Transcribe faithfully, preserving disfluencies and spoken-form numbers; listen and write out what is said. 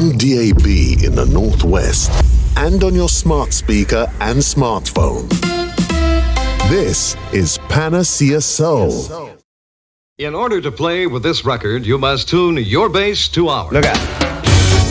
on D A B in the Northwest and on your smart speaker and smartphone. This is Panacea Soul. In order to play with this record, you must tune your bass to ours. Look out.